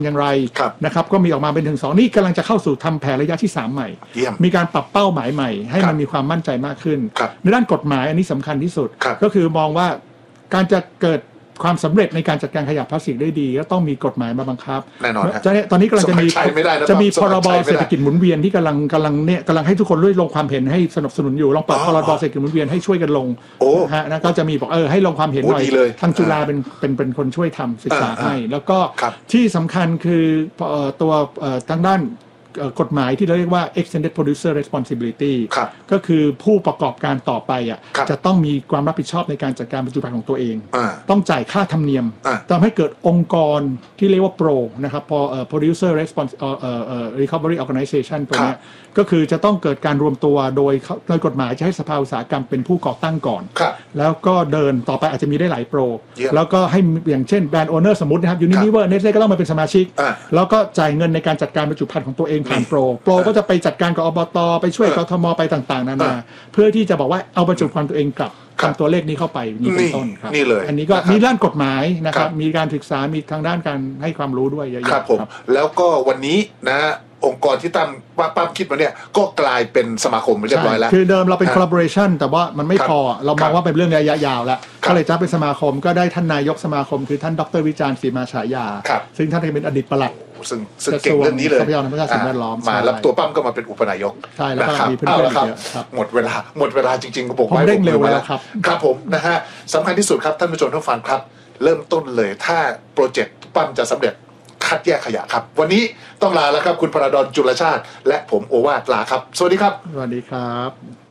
อย่างไรนะครับก็มีออกมาเป็นถึง2นี่กำลังจะเข้าสู่ทำแผนระยะที่3ใหม่มีการปรับเป้าหมายใหม่ให้มันมีความมั่นใจมากขึ้นในด้านกฎหมายอันนี้สำคัญที่สุดก็คือมองว่าการจะเกิดความสำเร็จในการจัดการขยะพลาสติกได้ดีก็ต้องมีกฎหมายมาบังคับแน่นอนตอนนี้กำลังจะมีพรบเศรษฐกิจหมุนเวียนที่กำลังให้ทุกคนลงความเห็นให้สนับสนุนอยู่ลองเปิดพรบเศรษฐกิจหมุนเวียนให้ช่วยกันลงนะก็จะมีบอกให้ลงความเห็นหน่อยทางจุฬาเป็นคนช่วยทำศึกษาให้แล้วก็ที่สำคัญคือตัวทางด้านกฎหมายที่เราเรียกว่า extended producer responsibility ก็คือผู้ประกอบการต่อไปจะต้องมีความรับผิดชอบในการจัดการบรรจุภัณฑ์ของตัวเองต้องจ่ายค่าธรรมเนียมทำให้เกิดองค์กรที่เรียกว่า PRO นะครับพอ producer recovery organization ตัวนี้ก็คือจะต้องเกิดการรวมตัวโดยกฎหมายจะให้สภาอุตสาหกรรมเป็นผู้ก่อตั้งก่อนแล้วก็เดินต่อไปอาจจะมีได้หลายโปรแล้วก็ให้อย่างเช่นแบรนด์โอเนอร์สมมตินะครับUnilever Nestleก็ต้องมาเป็นสมาชิกแล้วก็จ่ายเงินในการจัดการบรรจุภัณฑ์ของตัวเองผ่านโปรก็จะไปจัดการกับอบตไปช่วยกทมไปต่างๆนานาเพื่อที่จะบอกว่าเอาบรรจุภัณฑ์ตัวเองกลับทำตัวเลขนี้เข้าไปนี่เป็นต้นครับนี่เลยอันนี้ก็มีด้านกฎหมายนะครับมีการศึกษามีทางด้านการให้ความรู้ด้วยเยอะๆครับผมแล้วก็วันนี้นะองค์กรที่ตั้งป้าคิดมาเนี่ยก็กลายเป็นสมาคมไปเรียบร้อยแล้วคือเดิมเราเป็น collaboration แต่ว่ามันไม่พอเรามองว่าเป็นเรื่องระยะยาวแล้วก็เลยจ้าเป็นสมาคมก็ได้ท่านนายกสมาคมคือท่านดร.วิจารณ์ศรีมาฉายาซึ่งท่านเป็นอดีตปลัดซึ่งเก่งเรื่องนี้เลยทรัพยากรธรรมชาติสิ่งแวดล้อมมาแล้วตัวปั้มก็มาเป็นอุปนายกใช่แล้วก็มีเพื่อนๆเยอะครับหมดเวลาจริงๆก็บอกไว้เร่งเร็วแล้วครับผมนะฮะสำคัญที่สุดครับท่านผู้ชมท่านฟังครับเริ่มต้นเลยถ้าโปรเจกต์ปั้มจะสำเร็จคัดแยกขยะครับวันนี้ต้องลาแล้วครับคุณพระดอนจุลชาติและผมโอวาทลาครับสวัสดีครับสวัสดีครับ